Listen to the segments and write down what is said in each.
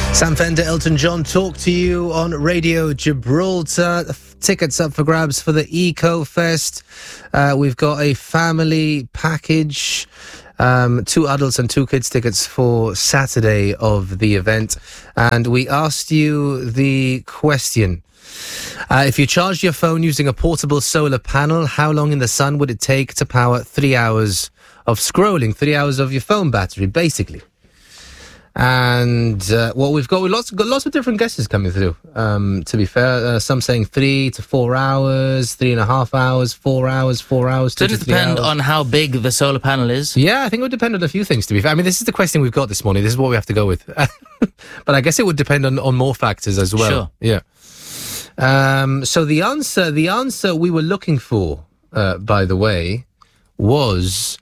Sam Fender, Elton John, talk to you on Radio Gibraltar. Tickets up for grabs for the Eco Fest. We've got a family package, 2 adults and 2 kids tickets for Saturday of the event. And we asked you the question. If you charged your phone using a portable solar panel, how long in the sun would it take to power 3 hours of scrolling, 3 hours of your phone battery, basically? And we've got lots of different guesses coming through. To be fair, some saying 3 to 4 hours, 3.5 hours, 4 hours, 4 hours. Does it depend on how big the solar panel is? Yeah, I think it would depend on a few things. To be fair, I mean, this is the question we've got this morning. This is what we have to go with. But I guess it would depend on more factors as well. Sure. Yeah. So the answer we were looking for, by the way, was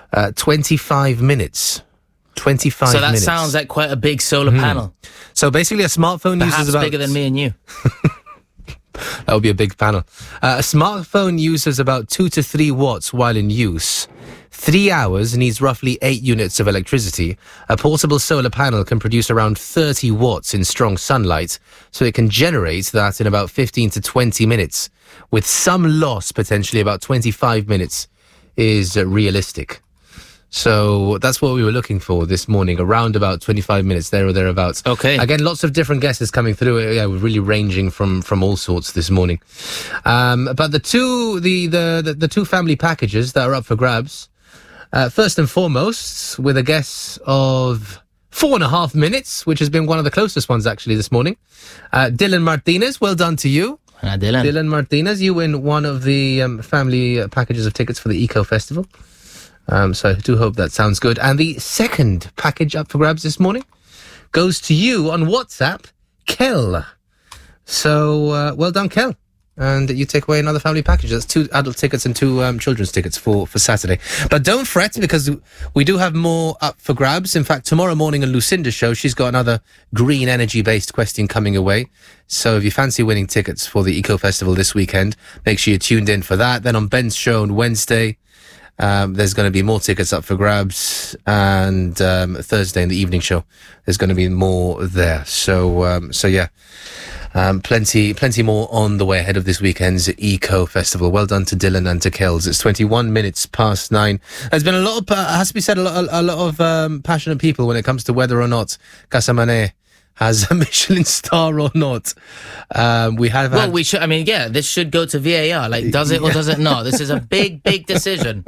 25 minutes. 25 So that minutes. sounds like quite a big solar panel. So basically a smartphone Perhaps uses about... bigger than me and you. That would be a big panel. A smartphone uses about 2 to 3 watts while in use. 3 hours needs roughly 8 units of electricity. A portable solar panel can produce around 30 watts in strong sunlight, so it can generate that in about 15 to 20 minutes. With some loss, potentially about 25 minutes is realistic. So that's what we were looking for this morning, around about 25 minutes, there or thereabouts. Okay. Again, lots of different guesses coming through. Yeah, we're really ranging from all sorts this morning. But the two family packages that are up for grabs, first and foremost, with a guess of 4.5 minutes, which has been one of the closest ones actually this morning. Dylan Martinez, well done to you. Dylan. Dylan Martinez, you win one of the family packages of tickets for the Eco Festival. So I do hope that sounds good. And the second package up for grabs this morning goes to you on WhatsApp, Kel. So, well done, Kel. And you take away another family package. That's 2 adult tickets and 2 children's tickets for Saturday. But don't fret, because we do have more up for grabs. In fact, tomorrow morning on Lucinda's show, she's got another green energy-based question coming away. So if you fancy winning tickets for the Eco Festival this weekend, make sure you're tuned in for that. Then on Ben's show on Wednesday, there's going to be more tickets up for grabs, and Thursday in the evening show, there's going to be more there. So yeah, plenty more on the way ahead of this weekend's Eco Festival. Well done to Dylan and to Kells. It's 21 minutes past 9. There's been a lot of, has to be said, a lot of passionate people when it comes to whether or not Casamane has a Michelin star or not. We have. Well, we should. I mean, yeah, this should go to VAR. Like, does it or does it not? This is a big decision.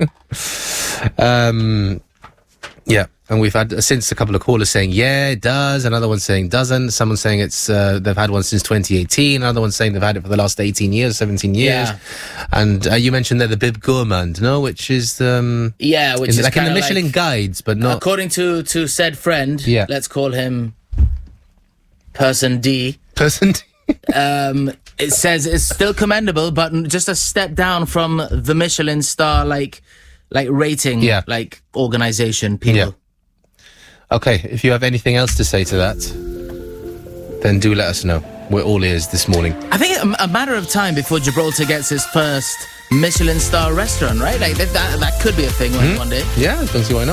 Yeah, and we've had since a couple of callers saying yeah, it does. Another one saying doesn't. Someone saying it's they've had one since 2018. Another one saying they've had it for the last 18 years, 17 years. Yeah. And you mentioned there the Bib Gourmand, no, which is yeah, which is like in the kinda Michelin like, guides, but not according to said friend. Yeah. Let's call him Person D. Person D. It says it's still commendable, but just a step down from the Michelin star like rating, like organization people. Yeah. Okay, if you have anything else to say to that, then do let us know. We're all ears this morning. I think a matter of time before Gibraltar gets its first Michelin star restaurant, right? Like that could be a thing one day. Yeah, I don't see why not.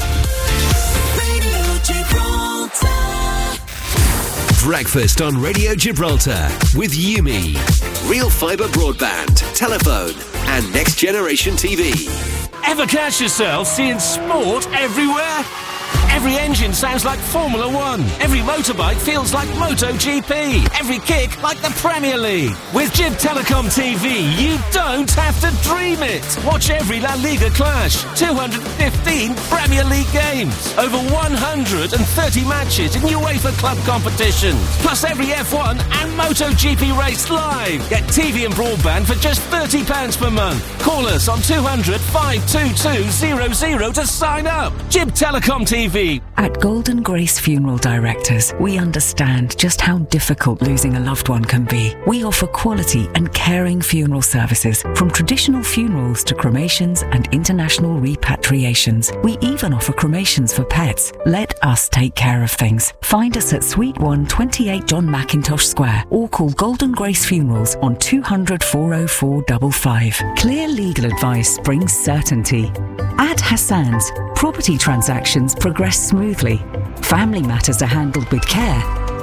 Breakfast on Radio Gibraltar with Yumi. Real fibre broadband, telephone and next generation TV. Ever catch yourself seeing sport everywhere? Every engine sounds like Formula One. Every motorbike feels like MotoGP. Every kick like the Premier League. With Jib Telecom TV, you don't have to dream it. Watch every La Liga clash, 215 Premier League games, over 130 matches in UEFA club competitions, plus every F1 and MotoGP race live. Get TV and broadband for just £30 per month. Call us on 200 522 00 to sign up. Jib Telecom TV. At Golden Grace Funeral Directors, we understand just how difficult losing a loved one can be. We offer quality and caring funeral services, from traditional funerals to cremations and international repatriations. We even offer cremations for pets. Let us take care of things. Find us at Suite 1, 28 John Mackintosh Square, or call Golden Grace Funerals on 200 404 55. Clear legal advice brings certainty. At Hassan's, property transactions progress smoothly. Family matters are handled with care.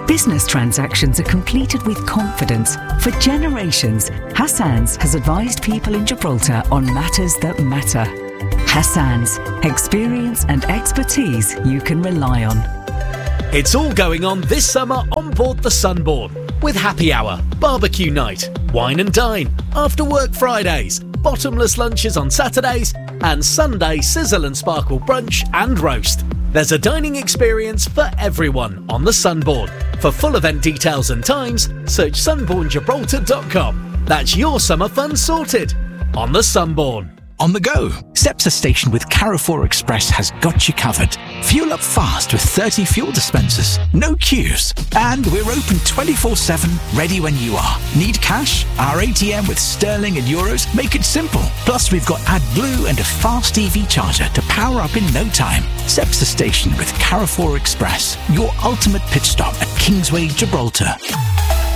Business transactions are completed with confidence. For generations, Hassan's has advised people in Gibraltar on matters that matter. Hassan's, experience and expertise you can rely on. It's all going on this summer on board the Sunborn. With happy hour, barbecue night, wine and dine, after work Fridays, bottomless lunches on Saturdays, and Sunday sizzle and sparkle brunch and roast. There's a dining experience for everyone on the Sunborn. For full event details and times, search sunborngibraltar.com. That's your summer fun sorted on the Sunborn. On the go, Cepsa Station with Carrefour Express has got you covered. Fuel up fast with 30 fuel dispensers, no queues, and we're open 24/7, ready when you are. Need cash? Our ATM with sterling and euros make it simple. Plus, we've got AdBlue and a fast EV charger to power up in no time. Cepsa Station with Carrefour Express, your ultimate pit stop at Kingsway, Gibraltar.